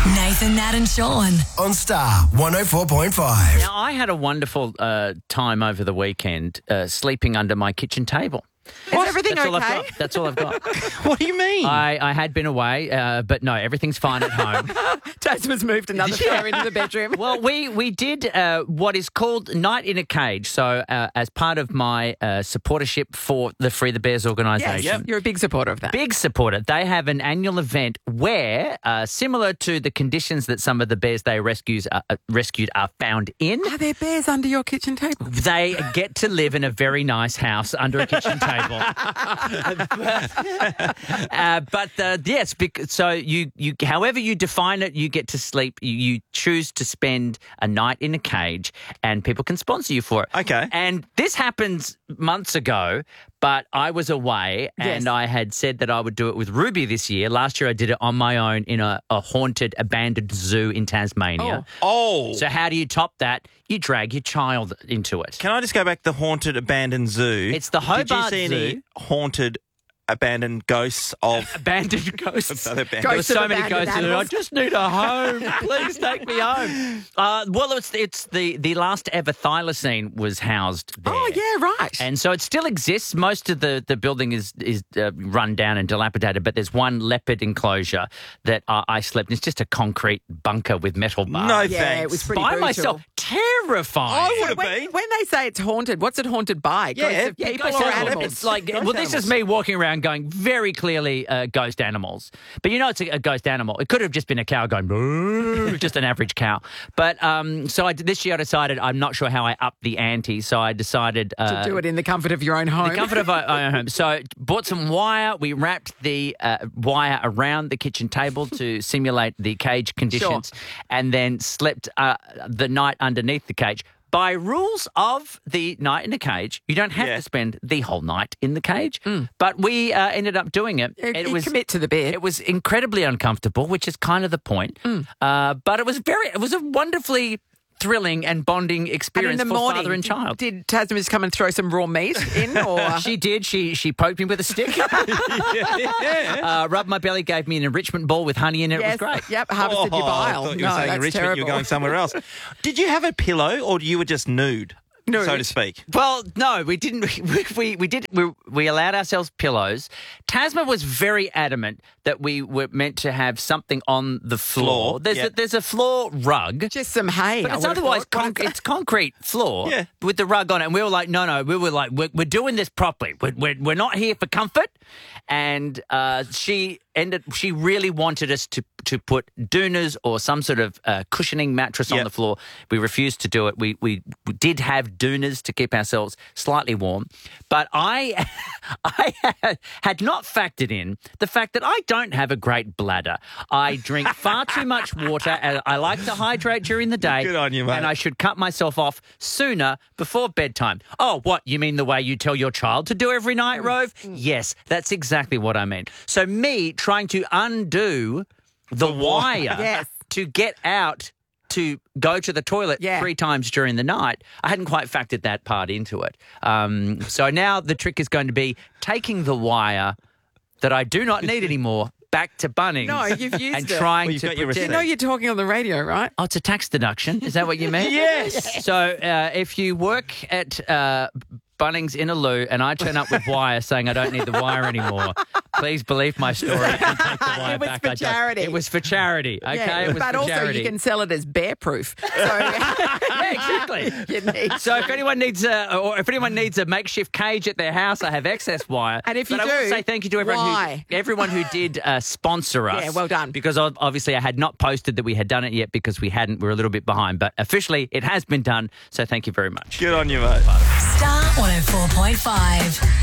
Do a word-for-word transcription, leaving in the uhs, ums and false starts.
Nathan, Nat and Sean. On Star one oh four point five. Now, I had a wonderful uh, time over the weekend uh, sleeping under my kitchen table. Is everything That's all I've okay? got. That's all I've got. What do you mean? I, I had been away, uh, but no, everything's fine at home. Tasman's moved another floor into the bedroom. Well, we we did uh, what is called Night in a Cage. So, uh, as part of my uh, supportership for the Free the Bears organisation, Yes, you're a big supporter of that. big supporter, they have an annual event where, uh, similar to the conditions that some of the bears they rescues are, uh, rescued are found in, Are there bears under your kitchen table? they get to live in a very nice house under a kitchen table. uh, but uh, yes, bec- so you, you, however you define it, you get to sleep. You, you choose to spend a night in a cage, and people can sponsor you for it. Okay. And this happens months ago, but I was away, and Yes. I had said that I would do it with Ruby this year. Last year, I did it on my own in a, a haunted, abandoned zoo in Tasmania. oh. So how do you top that? You drag your child into it. Can I just go back to the haunted abandoned zoo? It's the Hobart Did you see Zoo. any haunted abandoned ghosts of Abandoned ghosts. other abandoned- There were Ghosts of so many abandoned ghosts. in it. I animals. just need a home. Please take me home. Uh, well, it's it's the the last ever thylacine was housed there. Oh, yeah, right. And so it still exists. Most of the, the building is is uh, run down and dilapidated, but there's one leopard enclosure that uh, I slept in. It's just a concrete bunker with metal bars. No yeah, thanks. it was pretty By brutal. myself. Terrifying. I would have when, been. when they say it's haunted, what's it haunted by? Yeah, Ghosts of yeah, people Ghost or animals. animals? It's like, Ghost well, this is animals. me walking around going very clearly uh, ghost animals. But you know it's a, a ghost animal. It could have just been a cow going, boo, just an average cow. But um, so I, this year I decided, I'm not sure how I upped the ante, so I decided... Uh, to do it in the comfort of your own home. the comfort of our own home. So bought some wire. We wrapped the uh, wire around the kitchen table to simulate the cage conditions, and then slept uh, the night underneath the cage. By rules of the Night in a Cage, you don't have Yeah. to spend the whole night in the cage. But we uh, ended up doing it. You- it you was commit to the bed. It was incredibly uncomfortable, which is kind of the point. Uh, but it was very. It was a wonderfully thrilling and bonding And experience in the for morning, father and child. did Tasman just come and throw some raw meat in? Or She did. She she poked me with a stick. uh, rubbed my belly, gave me an enrichment ball with honey in it. yes, It was great. Yep, harvested your Oh, I bile. thought you no, were saying that's enrichment, terrible. you were going somewhere else. Did you have a pillow or you were just nude, Nude. so to speak? Well, no, we didn't. We we, we did. We, we allowed ourselves pillows. Tasma was very adamant that we were meant to have something on the floor. Floor, There's yeah. a, there's a floor rug. Just some hay. But I it's would have otherwise thought. What conc- is it's concrete floor Yeah. with the rug on it. And we were like, no, no. We were like, we're, we're doing this properly. We're, we're, we're not here for comfort. And uh, she ended. She really wanted us to to put doonas or some sort of uh, cushioning mattress on Yep. the floor. We refused to do it. We, we we did have doonas to keep ourselves slightly warm, but I I had, had not factored in the fact that I don't have a great bladder. I drink far too much water, and I like to hydrate during the day. Good on you, mate. And I should cut myself off sooner before bedtime. Oh, what? You mean the way you tell your child to do every night, Rove? Yes, that's exactly what I mean. So me trying to undo the wire Yes. to get out to go to the toilet Yeah. three times during the night, I hadn't quite factored that part into it. Um, so now the trick is going to be taking the wire that I do not need anymore back to Bunnings. No, you've used and it. trying Well, you've to got your pretend- You know you're talking on the radio, right? Oh, it's a tax deduction. Is that what you mean? Yes. So uh, if you work at uh, Bunnings in a loo and I turn up with wire saying I don't need the wire anymore, please believe my story and take the wire It was back. for I don't- charity. It was for charity. Okay, Yeah, it was but for also charity. you can sell it as bear proof. So Yeah, exactly. you need. So if anyone needs a, or if anyone needs a makeshift cage at their house, I have excess wire. And if you but I will do, say thank you to everyone why? who everyone who did uh, sponsor us. Yeah, well done. Because ob- obviously I had not posted that we had done it yet because we hadn't. We were a little bit behind, but officially it has been done. So thank you very much. Good on you, mate. Star one oh four point five.